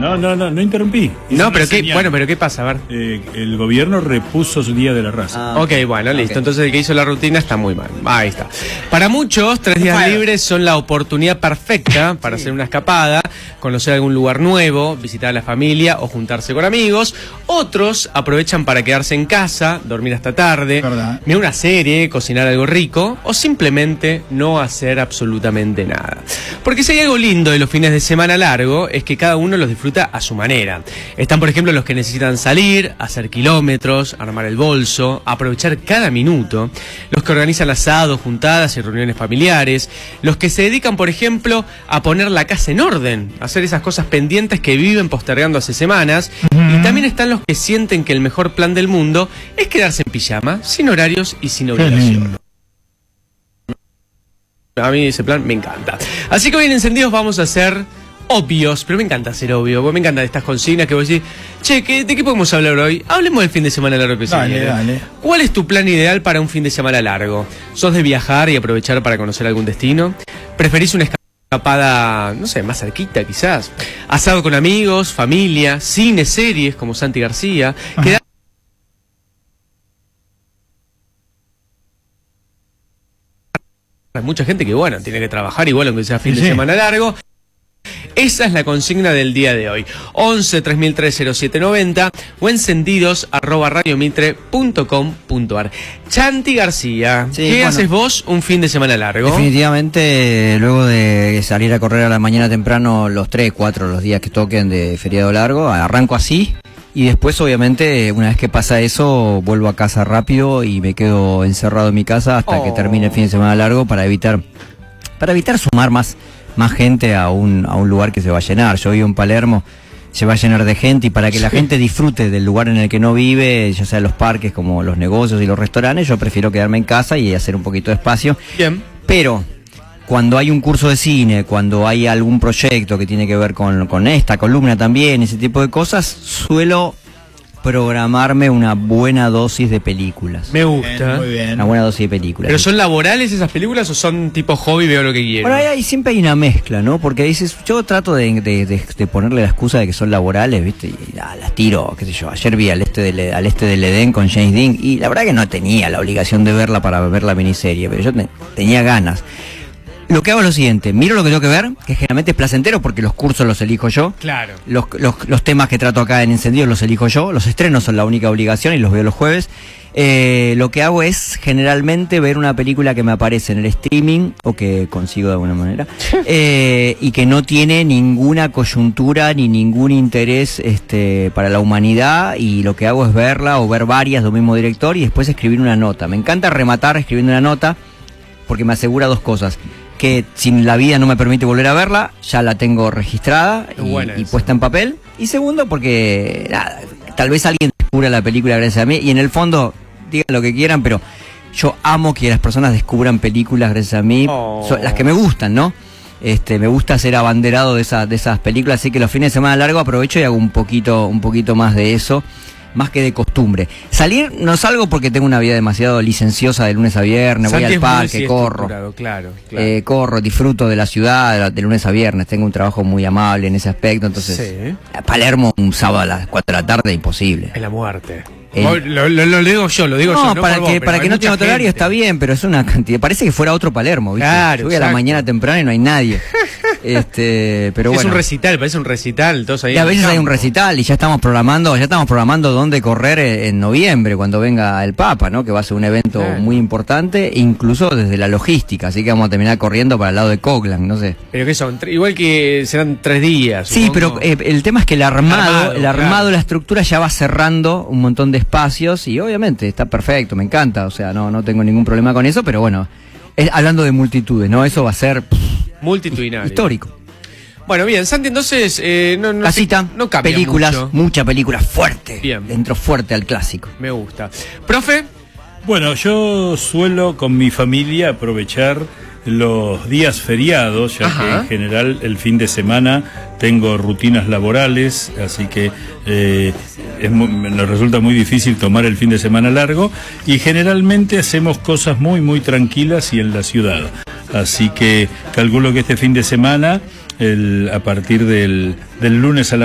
No interrumpí. No, pero ¿qué pasa? A ver. El gobierno repuso su Día de la Raza. Ok, bueno, listo. Entonces el que hizo la rutina está muy mal. Ahí está. Para muchos, 3 días libres son la oportunidad perfecta para hacer una escapada, conocer algún lugar nuevo, visitar a la familia o juntarse con amigos. Otros aprovechan para quedarse en casa, dormir hasta tarde, mirar una serie, cocinar algo rico o simplemente no hacer absolutamente nada. Porque si hay algo lindo de los fines de semana largo es que cada uno los disfruta a su manera. Están, por ejemplo, los que necesitan salir, hacer kilómetros, armar el bolso, aprovechar cada minuto, los que organizan asados, juntadas y reuniones familiares, los que se dedican, por ejemplo, a poner la casa en orden, a hacer esas cosas pendientes que viven postergando hace semanas, y también están los que sienten que el mejor plan del mundo es quedarse en pijama, sin horarios y sin obligación. A mí ese plan me encanta. Así que hoy en Encendidos vamos a hacer obvios, pero me encanta ser obvio, porque me encantan estas consignas que vos decís, che, ¿de qué podemos hablar hoy? Hablemos del fin de semana largo que se viene. Dale. ¿Cuál es tu plan ideal para un fin de semana largo? ¿Sos de viajar y aprovechar para conocer algún destino? ¿Preferís una escapada, no sé, más cerquita quizás? ¿Asado con amigos, familia, cine, series como Santi García? Hay mucha gente que, bueno, tiene que trabajar igual aunque sea fin de semana largo. Esa es la consigna del día de hoy. 11 3003 0790 o encendidos@radiomitre.com.ar. Chanti García, ¿qué haces vos un fin de semana largo? Definitivamente, luego de salir a correr a la mañana temprano los 3, 4, los días que toquen de feriado largo, arranco así. Y después, obviamente, una vez que pasa eso, vuelvo a casa rápido y me quedo encerrado en mi casa hasta que termine el fin de semana largo para evitar sumar más gente a un lugar que se va a llenar. Yo vivo en Palermo, se va a llenar de gente, y para que la gente disfrute del lugar en el que no vive, ya sea los parques como los negocios y los restaurantes, yo prefiero quedarme en casa y hacer un poquito de espacio. Bien. Pero cuando hay un curso de cine, cuando hay algún proyecto que tiene que ver con esta columna también, ese tipo de cosas, suelo programarme una buena dosis de películas. Me gusta. Muy bien. Una buena dosis de películas. ¿Pero son laborales esas películas o son tipo hobby, veo lo que quiero? Bueno, ahí siempre hay una mezcla, ¿no? Porque dices, yo trato de ponerle la excusa de que son laborales, ¿viste? Y las tiro, qué sé yo. Ayer vi al este del Edén con James Dean, y la verdad que no tenía la obligación de verla para ver la miniserie, pero yo tenía ganas. Lo que hago es lo siguiente: miro lo que tengo que ver, que generalmente es placentero porque los cursos los elijo yo. Claro. Los temas que trato acá en Encendidos los elijo yo. Los estrenos son la única obligación y los veo los jueves. Lo que hago es generalmente ver una película que me aparece en el streaming o que consigo de alguna manera y que no tiene ninguna coyuntura ni ningún interés para la humanidad, y lo que hago es verla o ver varias del mismo director y después escribir una nota. Me encanta rematar escribiendo una nota porque me asegura dos cosas: que si la vida no me permite volver a verla, ya la tengo registrada y puesta en papel. Y segundo, porque tal vez alguien descubra la película gracias a mí, y en el fondo, digan lo que quieran, pero yo amo que las personas descubran películas gracias a mí, las que me gustan, ¿no? Me gusta ser abanderado de esas películas, así que los fines de semana largo aprovecho y hago un poquito más de eso, más que de costumbre. Salir no salgo porque tengo una vida demasiado licenciosa de lunes a viernes. Santi, voy al parque, corro. Claro. Corro, disfruto de la ciudad de lunes a viernes. Tengo un trabajo muy amable en ese aspecto. Entonces, Palermo un sábado a las 4 de la tarde, imposible. Es la muerte. Lo digo yo, No, para que no tenga otro horario está bien, pero es una cantidad. Parece que fuera otro Palermo, ¿viste? Claro, yo voy a la mañana temprana y no hay nadie. Pero bueno. Es un recital, parece un recital. Todos ahí y a veces hay un recital y ya estamos programando dónde correr en noviembre, cuando venga el Papa, ¿no? Que va a ser un evento muy importante, incluso desde la logística. Así que vamos a terminar corriendo para el lado de Coglan, no sé. ¿Pero qué son? Igual que serán 3 días. Sí, supongo. Pero el tema es que el armado, la estructura ya va cerrando un montón de espacios y obviamente está perfecto, me encanta, o sea, no tengo ningún problema con eso, pero bueno, hablando de multitudes, ¿no? Eso va a ser multitudinario, histórico. Bueno, bien, Santi, entonces casita, no cambia películas, mucho. Mucha película fuerte, bien. Dentro fuerte al clásico. Me gusta. ¿Profe? Bueno, yo suelo con mi familia aprovechar los días feriados, ya que en general el fin de semana tengo rutinas laborales, así que nos resulta muy difícil tomar el fin de semana largo, y generalmente hacemos cosas muy muy tranquilas y en la ciudad. Así que calculo que este fin de semana, a partir del lunes a la